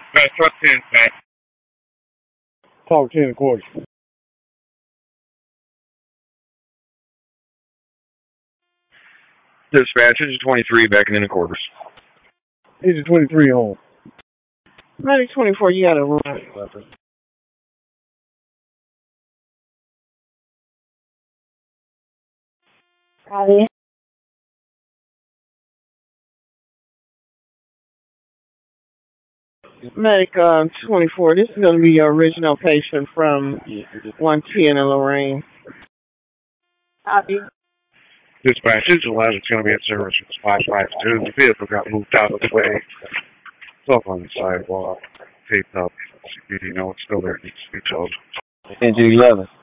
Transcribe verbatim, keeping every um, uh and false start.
That's what ten, man. Talk ten and a quarter. Dispatch, it's twenty-three back in the quarters. It's a twenty-three home. Medic twenty-four, you gotta run. Copy. Medic uh, twenty-four, this is going to be your original patient from one ten in Lorraine. Copy. Dispatch, it's eleven. It's going to be at service. It's five five two. The vehicle got moved out of the way. It's up on the sidewalk. Taped up. C P D, no, it's still there. It needs to be towed. N G eleven.